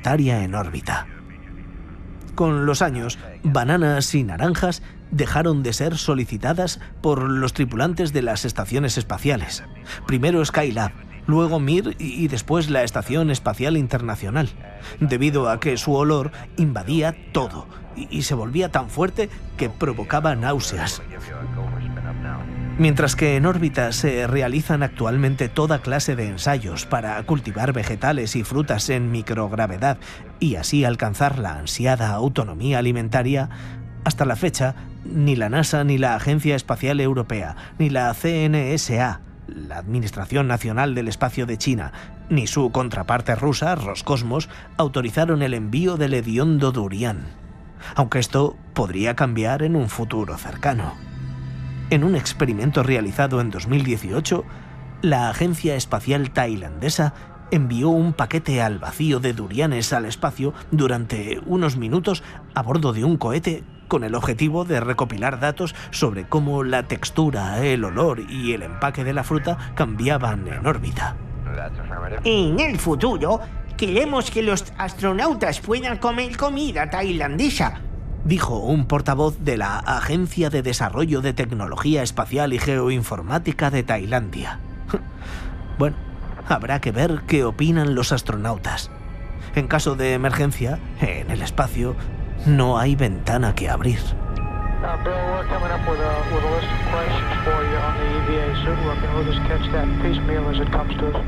alimentaria en órbita. Con los años, bananas y naranjas dejaron de ser solicitadas por los tripulantes de las estaciones espaciales. Primero Skylab, luego Mir y después la Estación Espacial Internacional, debido a que su olor invadía todo y se volvía tan fuerte que provocaba náuseas. Mientras que en órbita se realizan actualmente toda clase de ensayos para cultivar vegetales y frutas en microgravedad y así alcanzar la ansiada autonomía alimentaria, hasta la fecha, ni la NASA ni la Agencia Espacial Europea, ni la CNSA, la Administración Nacional del Espacio de China, ni su contraparte rusa, Roscosmos, autorizaron el envío del hediondo durian. Aunque esto podría cambiar en un futuro cercano. En un experimento realizado en 2018, la Agencia Espacial Tailandesa envió un paquete al vacío de durianes al espacio durante unos minutos a bordo de un cohete con el objetivo de recopilar datos sobre cómo la textura, el olor y el empaque de la fruta cambiaban en órbita. En el futuro, queremos que los astronautas puedan comer comida tailandesa, dijo un portavoz de la Agencia de Desarrollo de Tecnología Espacial y Geoinformática de Tailandia. Bueno, habrá que ver qué opinan los astronautas. En caso de emergencia, en el espacio, no hay ventana que abrir. Bill, we're coming up with a list of questions for you on the EVA suit. We'll just catch that piecemeal as it comes to us.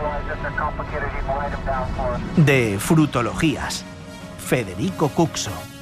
De Frutologías, Federico Cuxo.